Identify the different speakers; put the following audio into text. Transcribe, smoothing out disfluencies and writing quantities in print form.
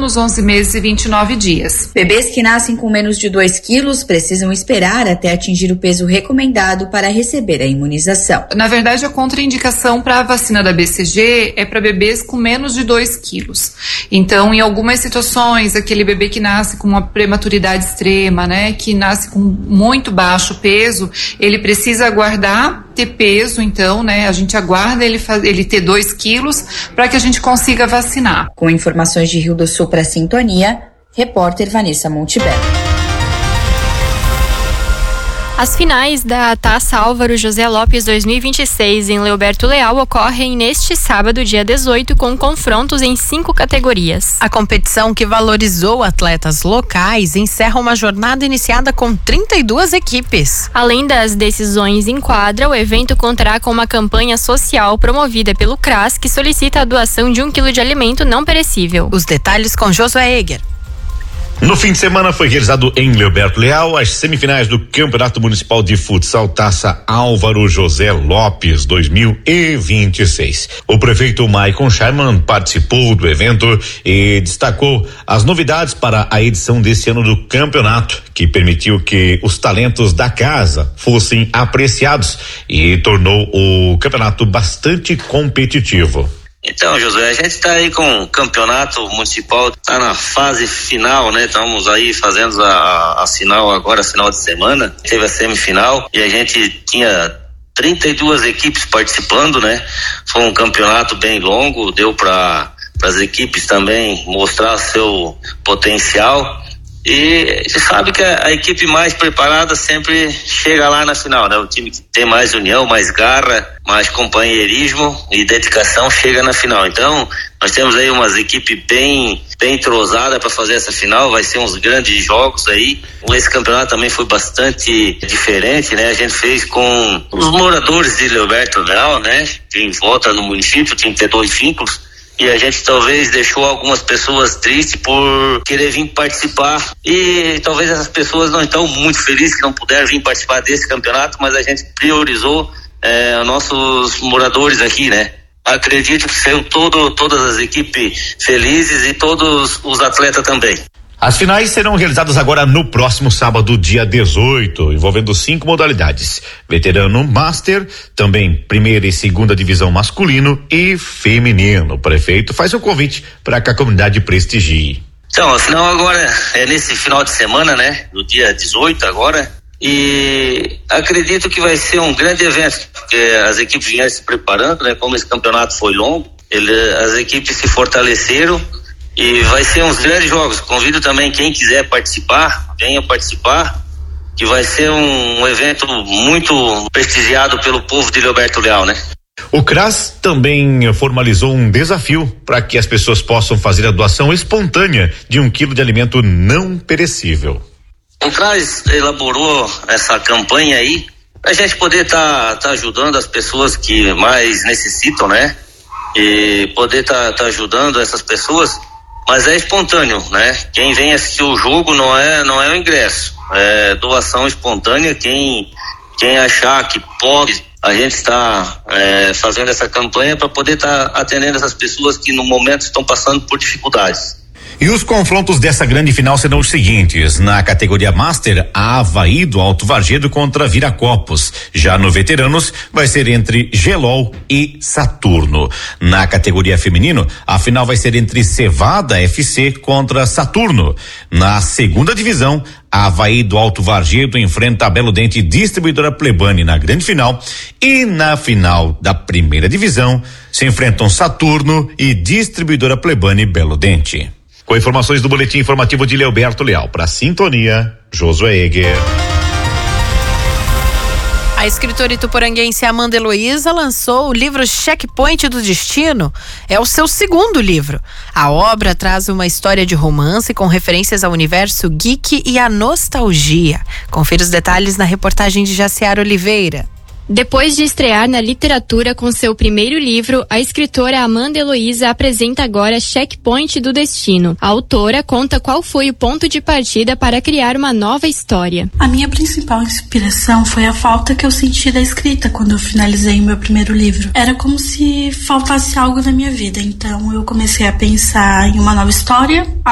Speaker 1: anos, 11 meses e 29 dias.
Speaker 2: Bebês que nascem com menos de 2 quilos precisam esperar até atingir o peso recomendado para receber a imunização.
Speaker 1: Na verdade, a contraindicação para a vacina da BCG é para bebês com menos de 2 quilos. Então, em algumas situações, aquele bebê que nasce com uma prematuridade extrema, né, que nasce com muito baixo peso, ele precisa aguardar ter peso, então, né, a gente aguarda ele ter 2 quilos para que a gente consiga vacinar.
Speaker 2: Com informações de Rio do Sul para a Sintonia, repórter Vanessa Montebello.
Speaker 3: As finais da Taça Álvaro José Lopes 2026 em Leoberto Leal ocorrem neste sábado, dia 18, com confrontos em 5 categorias.
Speaker 4: A competição, que valorizou atletas locais, encerra uma jornada iniciada com 32 equipes.
Speaker 3: Além das decisões em quadra, o evento contará com uma campanha social promovida pelo CRAS, que solicita a doação de 1 quilo de alimento não perecível.
Speaker 4: Os detalhes com Josué Eger.
Speaker 5: No fim de semana foi realizado em Leoberto Leal as semifinais do Campeonato Municipal de Futsal Taça Álvaro José Lopes 2026. O prefeito Maicon Scheiman participou do evento e destacou as novidades para a edição desse ano do campeonato, que permitiu que os talentos da casa fossem apreciados e tornou o campeonato bastante competitivo.
Speaker 6: Então, Josué, a gente está aí com o campeonato municipal, está na fase final, né? Estamos aí fazendo a final agora, final de semana. Teve a semifinal e a gente tinha 32 equipes participando, né? Foi um campeonato bem longo, deu para as equipes também mostrar seu potencial. E você sabe que a equipe mais preparada sempre chega lá na final, né? O time que tem mais união, mais garra, mais companheirismo e dedicação chega na final. Então, nós temos aí umas equipes bem entrosadas para fazer essa final, vai ser uns grandes jogos aí. Esse campeonato também foi bastante diferente, né? A gente fez com os moradores de Leoberto Leal, né? Em volta no município, tinha que ter 2 vínculos. E a gente talvez deixou algumas pessoas tristes por querer vir participar, e talvez essas pessoas não estão muito felizes que não puderam vir participar desse campeonato, mas a gente priorizou nossos moradores aqui, né? Acredito que saiu todas as equipes felizes e todos os atletas também.
Speaker 5: As finais serão realizadas agora no próximo sábado, dia 18, envolvendo 5 modalidades: veterano, master, também primeira e segunda divisão masculino e feminino. O prefeito faz um convite para que a comunidade prestigie.
Speaker 6: Então, a final agora é nesse final de semana, né? No dia 18 agora. E acredito que vai ser um grande evento, porque as equipes vieram se preparando, né? Como esse campeonato foi longo, as equipes se fortaleceram. E vai ser uns grandes jogos. Convido também quem quiser participar, venha participar, que vai ser um evento muito prestigiado pelo povo de Leoberto Leal, né?
Speaker 5: O CRAS também formalizou um desafio para que as pessoas possam fazer a doação espontânea de 1 quilo de alimento não perecível.
Speaker 6: O CRAS elaborou essa campanha aí para a gente poder tá ajudando as pessoas que mais necessitam, né? E poder tá ajudando essas pessoas. Mas é espontâneo, né? Quem vem assistir o jogo não é o ingresso, é doação espontânea. Quem achar que pode, a gente está fazendo essa campanha para poder estar atendendo essas pessoas que no momento estão passando por dificuldades.
Speaker 5: E os confrontos dessa grande final serão os seguintes: na categoria Master, a Avaí do Alto Vargedo contra Viracopos. Já no Veteranos, vai ser entre Gelol e Saturno. Na categoria Feminino, a final vai ser entre Cevada FC contra Saturno. Na segunda divisão, a Avaí do Alto Vargedo enfrenta a Belo Dente Distribuidora Plebani na grande final. E na final da primeira divisão, se enfrentam Saturno e Distribuidora Plebani Belo Dente. Com informações do boletim informativo de Leoberto Leal, para Sintonia, Josué Eger.
Speaker 4: A escritora ituporanguense Amanda Heloísa lançou o livro Checkpoint do Destino. É o seu 2º livro. A obra traz uma história de romance com referências ao universo geek e à nostalgia. Confira os detalhes na reportagem de Jaciara Oliveira.
Speaker 3: Depois de estrear na literatura com seu primeiro livro, a escritora Amanda Heloísa apresenta agora Checkpoint do Destino. A autora conta qual foi o ponto de partida para criar uma nova história.
Speaker 7: A minha principal inspiração foi a falta que eu senti da escrita quando eu finalizei o meu primeiro livro. Era como se faltasse algo na minha vida, então eu comecei a pensar em uma nova história,